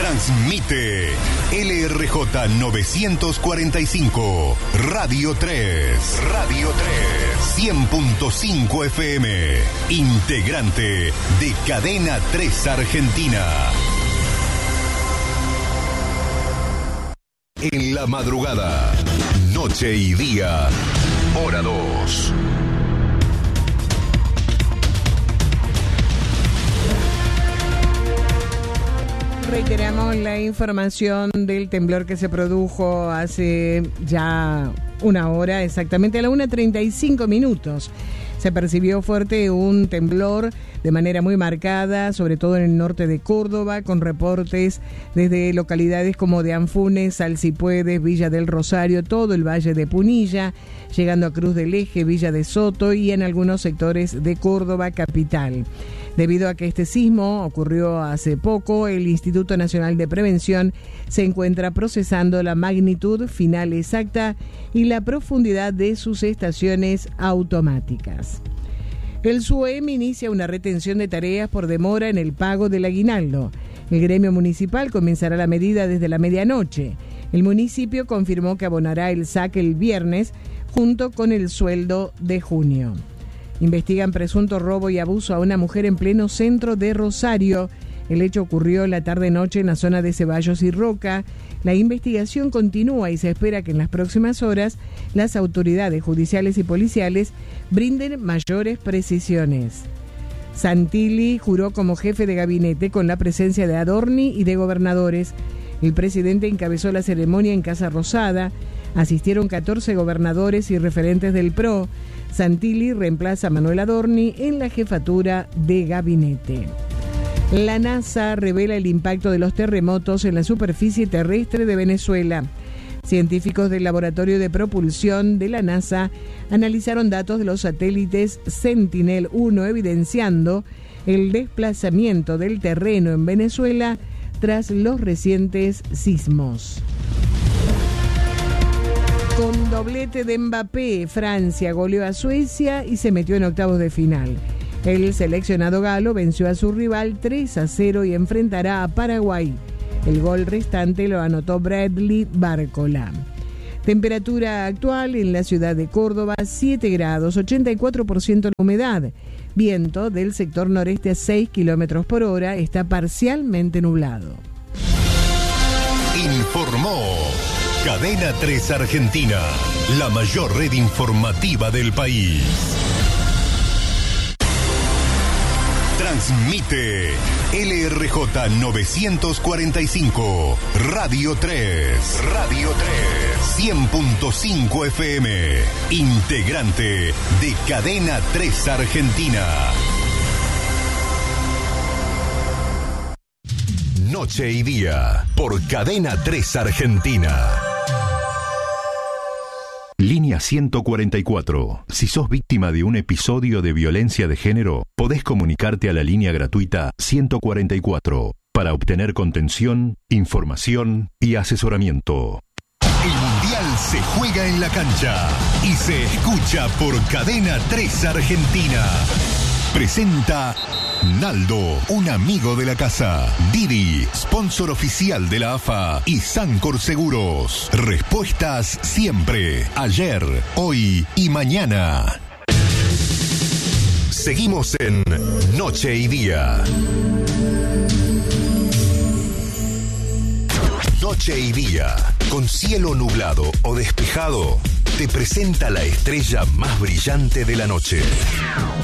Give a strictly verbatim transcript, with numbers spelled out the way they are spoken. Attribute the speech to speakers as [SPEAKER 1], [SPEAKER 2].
[SPEAKER 1] Transmite L R J novecientos cuarenta y cinco, Radio tres. Radio tres. cien punto cinco F M. Integrante de Cadena tres Argentina. En la madrugada, noche y día, hora dos.
[SPEAKER 2] Reiteramos la información del temblor que se produjo hace ya una hora, exactamente a la una treinta y cinco minutos. Se percibió fuerte un temblor de manera muy marcada, sobre todo en el norte de Córdoba, con reportes desde localidades como de Anfunes, Salsipuedes, Villa del Rosario, todo el Valle de Punilla, llegando a Cruz del Eje, Villa de Soto y en algunos sectores de Córdoba capital. Debido a que este sismo ocurrió hace poco, el Instituto Nacional de Prevención se encuentra procesando la magnitud final exacta y la profundidad de sus estaciones automáticas. El SUEM inicia una retención de tareas por demora en el pago del aguinaldo. El gremio municipal comenzará la medida desde la medianoche. El municipio confirmó que abonará el saque el viernes junto con el sueldo de junio. Investigan presunto robo y abuso a una mujer en pleno centro de Rosario. El hecho ocurrió la tarde-noche en la zona de Ceballos y Roca. La investigación continúa y se espera que en las próximas horas las autoridades judiciales y policiales brinden mayores precisiones. Santilli juró como jefe de gabinete con la presencia de Adorni y de gobernadores. El presidente encabezó la ceremonia en Casa Rosada. Asistieron catorce gobernadores y referentes del P R O. Santilli reemplaza a Manuel Adorni en la jefatura de gabinete. La NASA revela el impacto de los terremotos en la superficie terrestre de Venezuela. Científicos del Laboratorio de Propulsión de la NASA analizaron datos de los satélites Sentinel uno, evidenciando el desplazamiento del terreno en Venezuela tras los recientes sismos. Con doblete de Mbappé, Francia goleó a Suecia y se metió en octavos de final. El seleccionado galo venció a su rival tres a cero y enfrentará a Paraguay. El gol restante lo anotó Bradley Barcola. Temperatura actual en la ciudad de Córdoba, siete grados, ochenta y cuatro por ciento la humedad. Viento del sector noreste a seis kilómetros por hora, está parcialmente nublado.
[SPEAKER 1] Informó Cadena tres Argentina, la mayor red informativa del país. Transmite L R J novecientos cuarenta y cinco, Radio tres. Radio tres. cien punto cinco F M. Integrante de Cadena tres Argentina. Noche y día por Cadena tres Argentina. Línea ciento cuarenta y cuatro. Si sos víctima de un episodio de violencia de género, podés comunicarte a la línea gratuita ciento cuarenta y cuatro para obtener contención, información y asesoramiento. El Mundial se juega en la cancha y se escucha por Cadena tres Argentina. Presenta Naldo, un amigo de la casa. Didi, sponsor oficial de la A F A y Sancor Seguros. Respuestas siempre, ayer, hoy y mañana. Seguimos en Noche y Día. Noche y Día, con cielo nublado o despejado, te presenta la estrella más brillante de la noche.